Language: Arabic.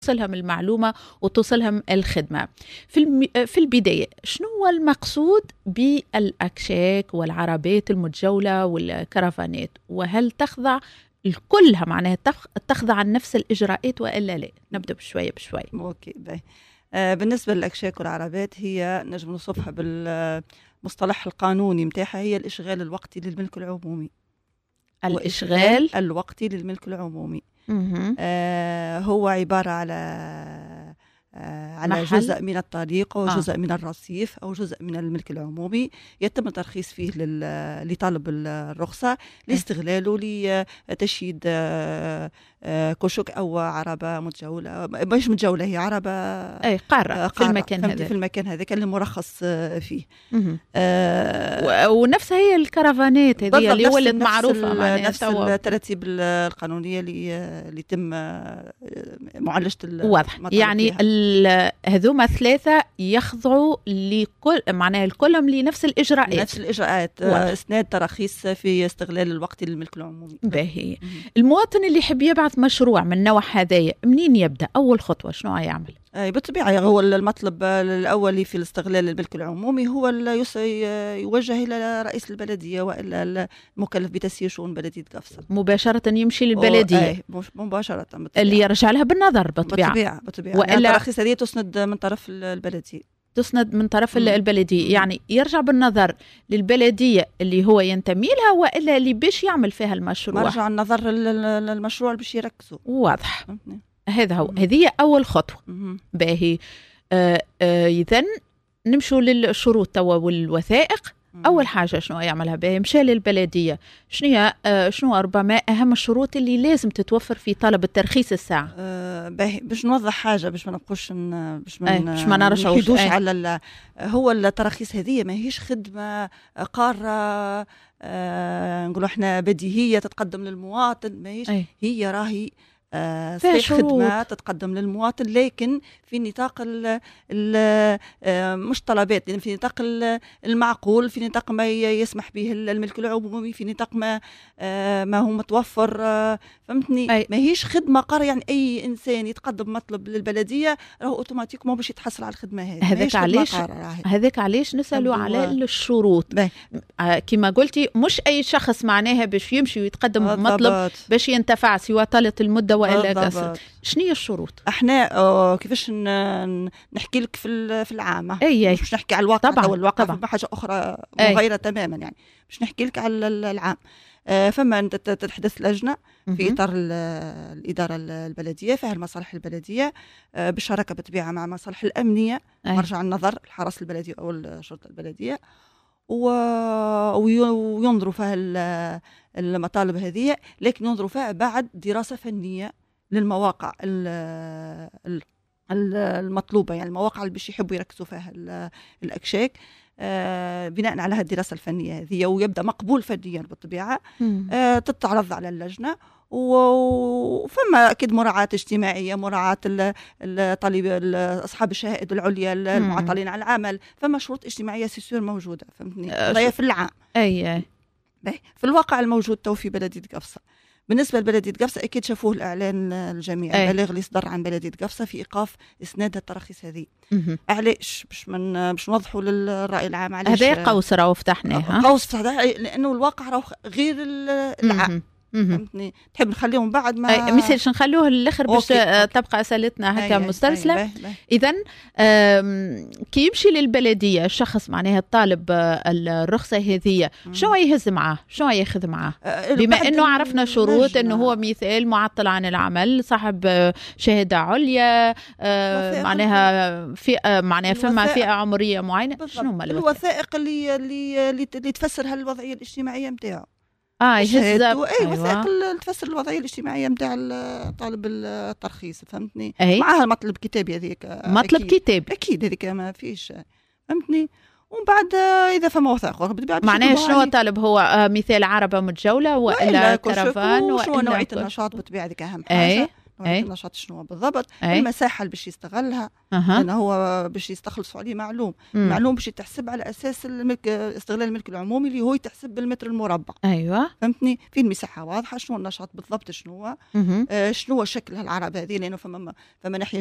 توصلهم المعلومة وتوصلهم الخدمة. في البداية شنو هو المقصود بالأكشاك والعربات المتجولة والكرفانات، وهل تخضع كلها معناها تخضع نفس الإجراءات وإلا لا؟ نبدأ بشوية بشوية. أوكي باي. بالنسبة للأكشاك والعربات هي نجم نوصفها بالمصطلح القانوني متاعها هي الإشغال الوقتي للملك العمومي. الإشغال الوقتي للملك العمومي هو عبارة على جزء من الطريق أو جزء من الرصيف أو جزء من الملك العمومي يتم الترخيص فيه لطالب الرخصة لاستغلاله لتشييد كشك أو عربة متجولة، مش متجولة، هي عربة قارة في المكان هذا، في المكان هذا كان المرخص فيه. ونفسها هي الكرفانات هذه اللي ولت معروفة، نفس التراتيب القانونية اللي تم معالجة واضح. يعني هذوما ثلاثة يخضعوا لكل معناها الكلهم لنفس الإجراءات. نفس الإجراءات، إسناد تراخيص في استغلال الوقت للملك العمومي. باهي. المواطن اللي يحب يبعث مشروع من نوع هذايا منين يبدأ؟ أول خطوة شنو يعمل؟ بالطبيعة هو المطلب الأولي في الاستغلال الملك العمومي هو يوجه إلى رئيس البلدية وإلا المكلف بتسيير شؤون بلدية قفصة، مباشرة يمشي للبلدية مباشرة اللي يرجع لها بالنظر بالطبيعة. وإلا التراخيص هذه تسند من طرف البلدية، تسند من طرف البلدية، يعني يرجع بالنظر للبلدية اللي هو ينتمي لها وإلا اللي باش يعمل فيها المشروع، مرجع النظر للمشروع باش يركزوا. واضح. هذا هو، هذه أول خطوة. باهي. إذن نمشوا للشروط توا والوثائق. أول حاجة شنو يعملها؟ باهي مشى للبلدية، شنو ربما أهم الشروط اللي لازم تتوفر في طلب الترخيص الساعة؟ باهي باش نوضح حاجة باش ما نبقوش باش ما نرجعوش على هو التراخيص هذه ما هيش خدمة قارة نقولوا احنا بديهية تتقدم للمواطن، ما هيش هي راهي خدمة تتقدم للمواطن، لكن في نطاق مش طلبات، يعني في نطاق المعقول، في نطاق ما يسمح به الملك العمومي، في نطاق ما هو متوفر. فهمتني؟ ما هيش خدمة قارة، يعني أي إنسان يتقدم مطلب للبلدية راهو أوتوماتيك ما باش يتحصل على الخدمة هذه. هذاك علاش نسألوا على الشروط. كما قلتي مش أي شخص معناها باش يمشي ويتقدم بمطلب باش ينتفع سواء طالت المدة وإلا قصر. شنو هي الشروط؟ احنا كيفاش نحكي لك في العامة، مش نحكي على الواقع أو الواقع حاجة أخرى مغايرة تماما، يعني مش نحكي لك على العام. فما تتحدث لجنة في إطار الإدارة البلدية فيها المصالح البلدية بالشراكة بالطبيعة مع المصالح الأمنية، مرجع النظر الحرس البلدي أو الشرطة البلدية، وينظروا فيها المطالب هذه، لكن ينظروا فيها بعد دراسة فنية للمواقع المطلوبة، يعني المواقع اللي باش يحبوا يركزوا فيها الأكشاك بناء على هذه الدراسة الفنية هذه، ويبدأ مقبول فنيا بالطبيعة. تتعرض على اللجنة، وفما أكيد مراعاة اجتماعية، مراعاة الطالب أصحاب الشهائد العليا المعطلين عن العمل، فما شروط اجتماعية سيسور موجودة. فهمتني؟ في العام في الواقع الموجود تو في بلدية قفصة. بالنسبة لبلدية قفصة أكيد شافوه الإعلان الجميع البلاغ اللي صدر عن بلدية قفصة في إيقاف إسناد التراخيص هذه. علاش؟ باش نوضحوا للرأي العام علاش هذا قوس راهو فتحناه، قوس فتحناه لأنه الواقع راهو غير العام. فهمتني؟ تحب نخليهم بعد ما مثالش نخلوه للآخر باش تبقى أسئلتنا هكا مسترسلة. إذن كي يمشي للبلدية الشخص معناها الطالب الرخصة هذه شو يهز معاه؟ شو ياخذ معاه؟ بما أنه عرفنا شروط أنه هو مثال معطل عن العمل، صاحب شهادة عليا، معناها فما فئة عمرية معينة. شنو هما الوثائق اللي تفسر هالوضعية الاجتماعية متاعه؟ وثائق تفسر الوضعية الاجتماعية متاع طالب الترخيص. فهمتني؟ معها مطلب كتابي هذيك، مطلب كتابي أكيد هذيك ما فيش. فهمتني؟ ومن بعد إذا فما وثائق معناها شنو طالب هو مثال عربة متجولة وإلا كرفان وشو نوعية النشاط بالطبيعة هذيك أهم حاجة. النشاط شنو بالضبط، المساحه اللي باش يستغلها، لانه هو باش يستخلصوا عليه معلوم باش يتحسب على اساس الملك، استغلال الملك العمومي اللي هو يتحسب بالمتر المربع. ايوه فهمتني، في المساحه واضحه، شنو النشاط بالضبط، شنو هو شكل هالعرب هذه، لانه فما ناحيه